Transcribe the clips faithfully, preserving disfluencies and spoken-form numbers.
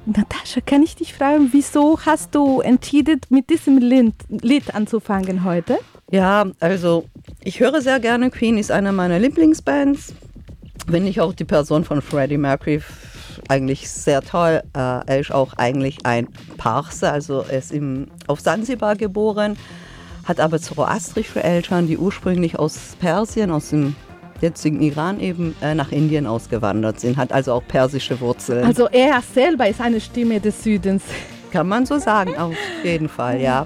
Natascha, kann ich dich fragen, wieso hast du entschieden, mit diesem Lied, Lied anzufangen heute? Ja, also ich höre sehr gerne Queen, ist eine meiner Lieblingsbands. Finde ich auch die Person von Freddie Mercury eigentlich sehr toll. Äh, er ist auch eigentlich ein Parse, also er ist im, auf Sansibar geboren, hat aber zoroastrische Eltern, die ursprünglich aus Persien, aus dem jetzigen Iran eben äh, nach Indien ausgewandert sind, hat also auch persische Wurzeln. Also er selber ist eine Stimme des Südens. Kann man so sagen, auf jeden Fall, ja.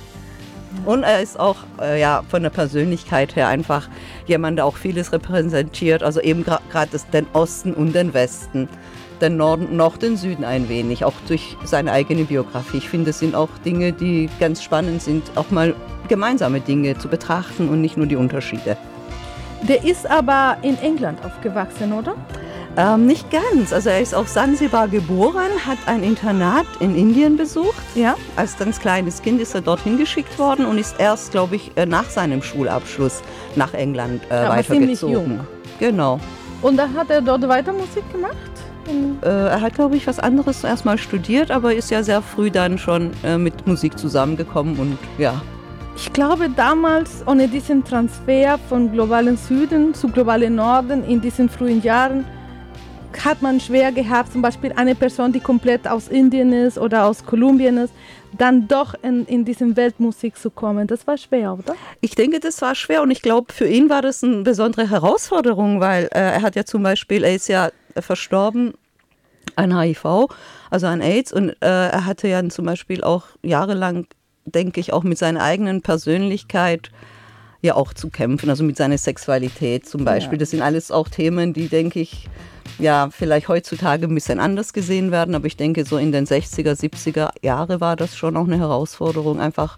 Und er ist auch äh, ja, von der Persönlichkeit her einfach jemand, der auch vieles repräsentiert, also eben gerade gra- den Osten und den Westen, den Norden noch den Süden ein wenig, auch durch seine eigene Biografie. Ich finde, es sind auch Dinge, die ganz spannend sind, auch mal gemeinsame Dinge zu betrachten und nicht nur die Unterschiede. Der ist aber in England aufgewachsen, oder? Ähm, nicht ganz. Also er ist auf Sansibar geboren, hat ein Internat in Indien besucht. Ja. Als ganz kleines Kind ist er dorthin geschickt worden und ist erst, glaube ich, nach seinem Schulabschluss nach England äh, aber weitergezogen. ziemlich jung. Genau. Und dann hat er dort weiter Musik gemacht? Äh, er hat, glaube ich, was anderes erstmal studiert, aber ist ja sehr früh dann schon äh, mit Musik zusammengekommen und ja. Ich glaube, damals, ohne diesen Transfer von globalen Süden zu globalen Norden in diesen frühen Jahren, hat man schwer gehabt, zum Beispiel eine Person, die komplett aus Indien ist oder aus Kolumbien ist, dann doch in, in diese Weltmusik zu kommen. Das war schwer, oder? Ich denke, das war schwer und ich glaube, für ihn war das eine besondere Herausforderung, weil äh, er hat ja zum Beispiel, er ist ja verstorben an H I V, also an AIDS, und äh, er hatte ja zum Beispiel auch jahrelang, denke ich, auch mit seiner eigenen Persönlichkeit ja auch zu kämpfen, also mit seiner Sexualität zum Beispiel. Ja. Das sind alles auch Themen, die, denke ich, ja, vielleicht heutzutage ein bisschen anders gesehen werden, aber ich denke, so in den sechziger, siebziger Jahre war das schon auch eine Herausforderung. Einfach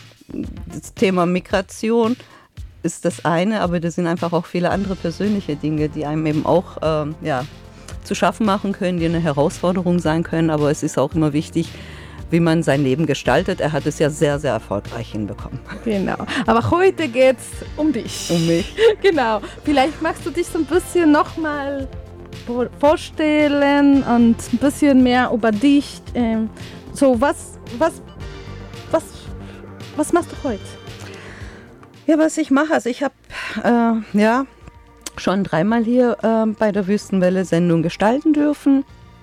das Thema Migration ist das eine, aber das sind einfach auch viele andere persönliche Dinge, die einem eben auch ähm, ja, zu schaffen machen können, die eine Herausforderung sein können, aber es ist auch immer wichtig, wie man sein Leben gestaltet. Er hat es ja sehr, sehr erfolgreich hinbekommen. Genau. Aber heute geht es um dich. Um mich. Genau. Vielleicht magst du dich so ein bisschen nochmal vorstellen und ein bisschen mehr über dich. Ähm, so, was, was, was, was machst du heute? Ja, was ich mache, also ich habe äh, ja schon dreimal hier äh, bei der Wüstenwelle-Sendung gestalten dürfen.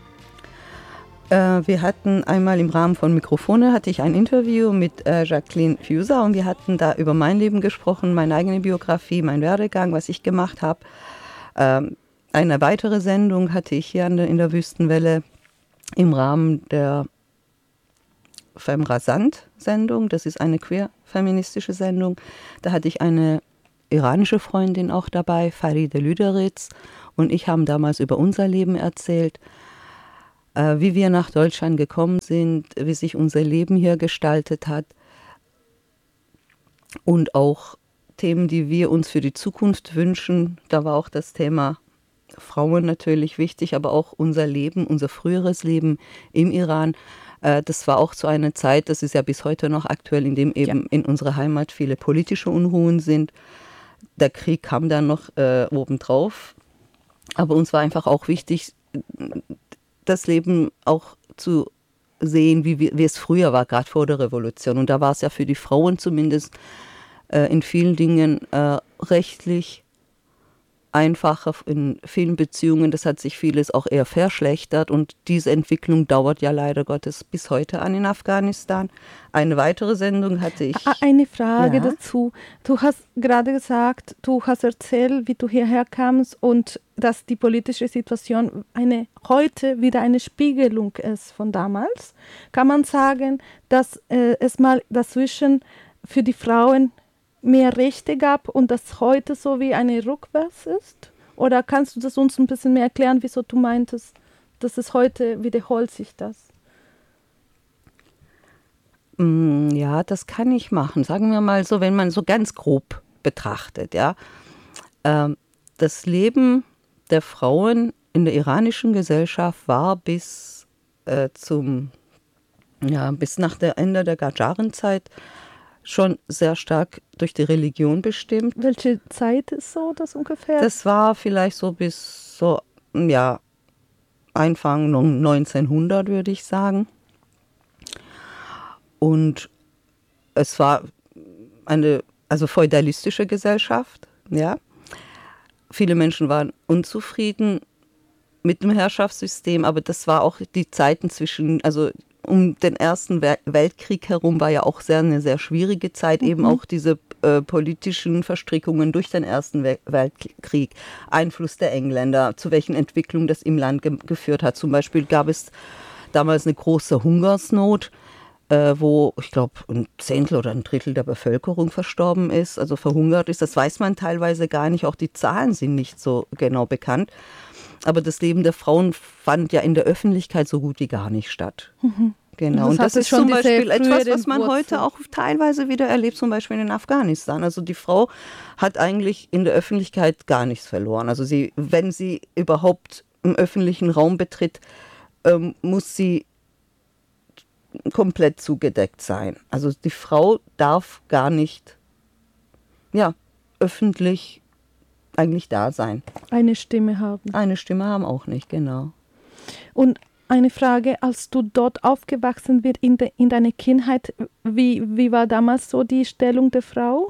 Äh, wir hatten einmal im Rahmen von Mikrofone hatte ich ein Interview mit äh, Jacqueline Fuser und wir hatten da über mein Leben gesprochen, meine eigene Biografie, mein Werdegang, was ich gemacht habe. Ähm, Eine weitere Sendung hatte ich hier in der Wüstenwelle im Rahmen der Femrasant-Sendung. Das ist eine queer-feministische Sendung. Da hatte ich eine iranische Freundin auch dabei, Faride Lüderitz. Und ich haben damals über unser Leben erzählt, äh, wie wir nach Deutschland gekommen sind, wie sich unser Leben hier gestaltet hat. Und auch Themen, die wir uns für die Zukunft wünschen. Da war auch das Thema Frauen natürlich wichtig, aber auch unser Leben, unser früheres Leben im Iran. Äh, das war auch so eine Zeit, das ist ja bis heute noch aktuell, in dem eben ja. in unserer Heimat viele politische Unruhen sind. Der Krieg kam dann noch äh, obendrauf. Aber uns war einfach auch wichtig, das Leben auch zu sehen, wie, wie es früher war, gerade vor der Revolution. Und da war es ja für die Frauen zumindest äh, in vielen Dingen äh, rechtlich einfacher, in vielen Beziehungen, das hat sich vieles auch eher verschlechtert und diese Entwicklung dauert ja leider Gottes bis heute an in Afghanistan. Eine weitere Sendung hatte ich. Eine Frage ja. dazu. Du hast gerade gesagt, du hast erzählt, wie du hierher kamst und dass die politische Situation eine, heute wieder eine Spiegelung ist von damals. Kann man sagen, dass äh, es mal dazwischen für die Frauen mehr Rechte gab und das heute so wie eine Rückwärts ist? Oder kannst du das uns ein bisschen mehr erklären, wieso du meintest, dass es heute wiederholt sich das? Ja, das kann ich machen. Sagen wir mal so, wenn man so ganz grob betrachtet, ja. Das Leben der Frauen in der iranischen Gesellschaft war bis äh, zum, ja, bis nach der Ende der Qajarenzeit schon sehr stark durch die Religion bestimmt. Anfang neunzehnhundert, würde ich sagen. Und es war eine also feudalistische Gesellschaft, ja. Viele Menschen waren unzufrieden mit dem Herrschaftssystem, aber das war auch die Zeiten zwischen, also um den Ersten Weltkrieg herum war ja auch sehr eine sehr schwierige Zeit, mhm. eben auch diese äh, politischen Verstrickungen durch den Ersten Weltkrieg, Einfluss der Engländer, zu welchen Entwicklungen das im Land ge- geführt hat. Zum Beispiel gab es damals eine große Hungersnot, äh, wo ich glaube ein Zehntel oder ein Drittel der Bevölkerung verstorben ist, also verhungert ist. Das weiß man teilweise gar nicht, auch die Zahlen sind nicht so genau bekannt. Aber das Leben der Frauen fand ja in der Öffentlichkeit so gut wie gar nicht statt. Mhm. Genau. Und das ist zum Beispiel etwas, was man heute auch teilweise wieder erlebt, zum Beispiel in Afghanistan. Also die Frau hat eigentlich in der Öffentlichkeit gar nichts verloren. Also sie, wenn sie überhaupt im öffentlichen Raum betritt, ähm, muss sie komplett zugedeckt sein. Also die Frau darf gar nicht, ja, öffentlich eigentlich da sein. Eine Stimme haben. Eine Stimme haben auch nicht, genau. Und eine Frage, als du dort aufgewachsen bist, in, de, in deiner Kindheit, wie, wie war damals so die Stellung der Frau?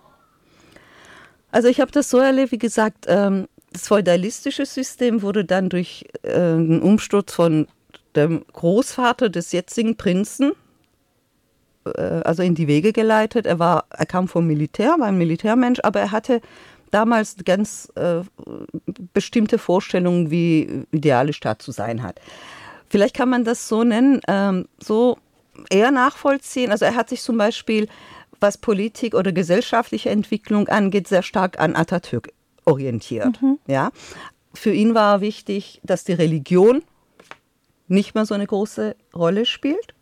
Also ich habe das so erlebt, wie gesagt, ähm, das feudalistische System wurde dann durch äh, einen Umsturz von dem Großvater des jetzigen Prinzen äh, also in die Wege geleitet. Er war, er kam vom Militär, war ein Militärmensch, aber er hatte damals ganz äh, bestimmte Vorstellungen, wie ideale Staat zu sein hat. Vielleicht kann man das so nennen, ähm, so eher nachvollziehen. Also er hat sich zum Beispiel, was Politik oder gesellschaftliche Entwicklung angeht, sehr stark an Atatürk orientiert. Mhm. Ja? Für ihn war wichtig, dass die Religion nicht mehr so eine große Rolle spielt.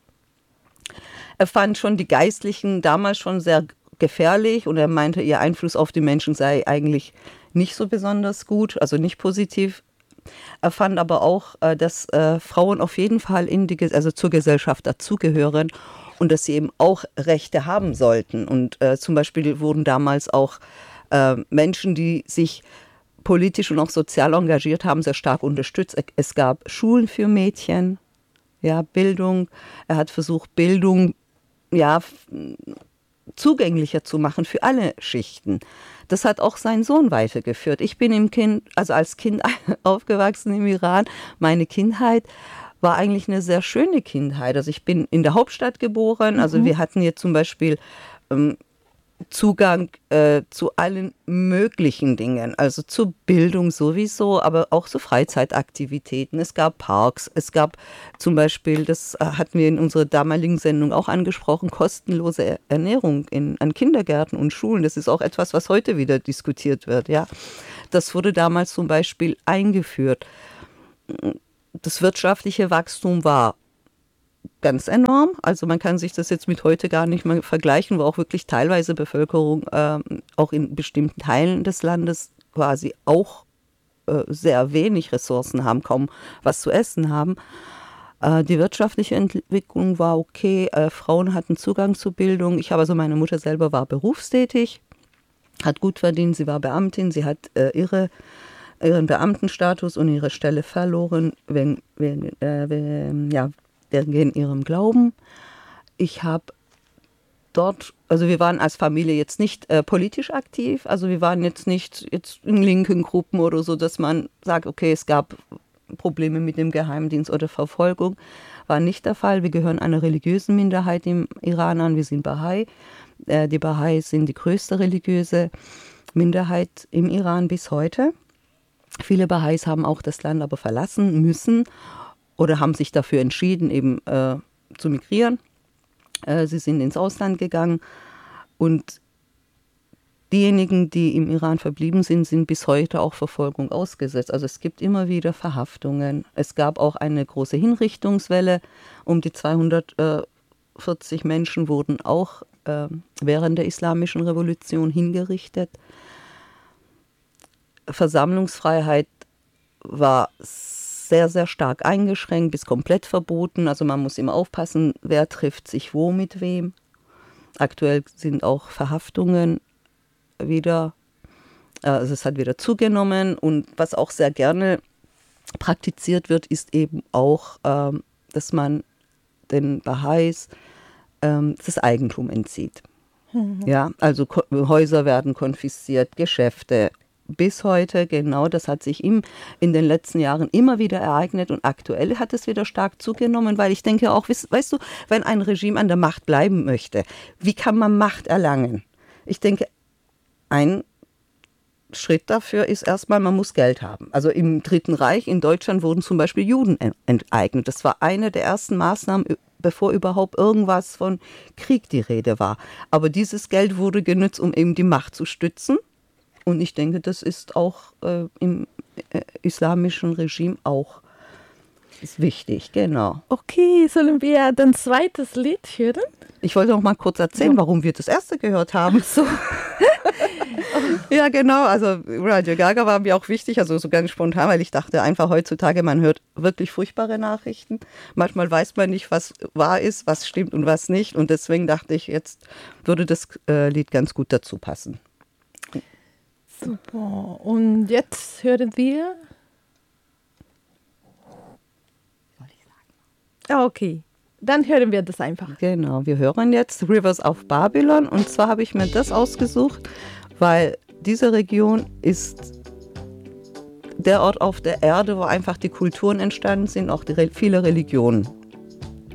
Er fand schon die Geistlichen damals schon sehr gefährlich und er meinte, ihr Einfluss auf die Menschen sei eigentlich nicht so besonders gut, also nicht positiv. Er fand aber auch, dass äh, Frauen auf jeden Fall in die, also zur Gesellschaft dazugehören und dass sie eben auch Rechte haben sollten. Und äh, zum Beispiel wurden damals auch äh, Menschen, die sich politisch und auch sozial engagiert haben, sehr stark unterstützt. Es gab Schulen für Mädchen, ja, Bildung. Er hat versucht, Bildung, ja, zugänglicher zu machen für alle Schichten. Das hat auch sein Sohn weitergeführt. Ich bin im Kind, also als Kind aufgewachsen im Iran. Meine Kindheit war eigentlich eine sehr schöne Kindheit. Also ich bin in der Hauptstadt geboren. Also mhm. wir hatten hier zum Beispiel ähm, Zugang äh, zu allen möglichen Dingen, also zur Bildung sowieso, aber auch zu Freizeitaktivitäten. Es gab Parks, es gab zum Beispiel, das hatten wir in unserer damaligen Sendung auch angesprochen, kostenlose Ernährung in, an Kindergärten und Schulen. Das ist auch etwas, was heute wieder diskutiert wird. Ja. Das wurde damals zum Beispiel eingeführt. Das wirtschaftliche Wachstum war ganz enorm. Also man kann sich das jetzt mit heute gar nicht mehr vergleichen, wo auch wirklich teilweise Bevölkerung äh, auch in bestimmten Teilen des Landes quasi auch äh, sehr wenig Ressourcen haben, kaum was zu essen haben. Äh, die wirtschaftliche Entwicklung war okay, äh, Frauen hatten Zugang zu Bildung. Ich habe also, meine Mutter selber war berufstätig, hat gut verdient, sie war Beamtin, sie hat äh, ihre ihren Beamtenstatus und ihre Stelle verloren, wegen, wegen, äh, wegen, ja, wegen ihrem Glauben. Ich habe dort, also wir waren als Familie jetzt nicht äh, politisch aktiv, also wir waren jetzt nicht jetzt in linken Gruppen oder so, dass man sagt, okay, es gab Probleme mit dem Geheimdienst oder Verfolgung. War nicht der Fall. Wir gehören einer religiösen Minderheit im Iran an, wir sind Bahai. Äh, die Bahai sind die größte religiöse Minderheit im Iran bis heute. Viele Bahais haben auch das Land aber verlassen müssen oder haben sich dafür entschieden, eben äh, zu migrieren. Äh, sie sind ins Ausland gegangen und diejenigen, die im Iran verblieben sind, sind bis heute auch Verfolgung ausgesetzt. Also es gibt immer wieder Verhaftungen. Es gab auch eine große Hinrichtungswelle. Um die zweihundertvierzig Menschen wurden auch äh, während der Islamischen Revolution hingerichtet. Versammlungsfreiheit war sehr, sehr stark eingeschränkt, bis komplett verboten. Also man muss immer aufpassen, wer trifft sich wo mit wem. Aktuell sind auch Verhaftungen wieder, also es hat wieder zugenommen. Und was auch sehr gerne praktiziert wird, ist eben auch, ähm, dass man den Baha'is ähm, das Eigentum entzieht. Mhm. Ja, also Ko- Häuser werden konfisziert, Geschäfte. Bis heute, genau, das hat sich im, in den letzten Jahren immer wieder ereignet und aktuell hat es wieder stark zugenommen, weil ich denke auch, weißt, weißt du, wenn ein Regime an der Macht bleiben möchte, wie kann man Macht erlangen? Ich denke, ein Schritt dafür ist erstmal, man muss Geld haben. Also im Dritten Reich in Deutschland wurden zum Beispiel Juden enteignet. Das war eine der ersten Maßnahmen, bevor überhaupt irgendwas von Krieg die Rede war. Aber dieses Geld wurde genutzt, um eben die Macht zu stützen. Und ich denke, das ist auch äh, im äh, islamischen Regime auch ist wichtig, genau. Okay, sollen wir ein zweites Lied hören? Ich wollte noch mal kurz erzählen, ja. warum wir das erste gehört haben. So. Ja, genau, also Radio Gaga war mir auch wichtig, also so ganz spontan, weil ich dachte einfach heutzutage, man hört wirklich furchtbare Nachrichten. Manchmal weiß man nicht, was wahr ist, was stimmt und was nicht. Und deswegen dachte ich, jetzt würde das äh, Lied ganz gut dazu passen. Super. Und jetzt hören wir. Ah, okay. Dann hören wir das einfach. Genau, wir hören jetzt Rivers of Babylon. Und zwar habe ich mir das ausgesucht, weil diese Region ist der Ort auf der Erde, wo einfach die Kulturen entstanden sind, auch die, viele Religionen